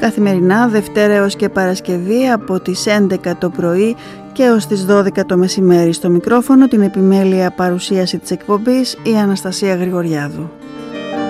Καθημερινά, Δευτέρα έως και Παρασκευή από τις 11 το πρωί και έως τις 12 το μεσημέρι. Στο μικρόφωνο την επιμέλεια παρουσίαση της εκπομπής η Αναστασία Γρηγοριάδου.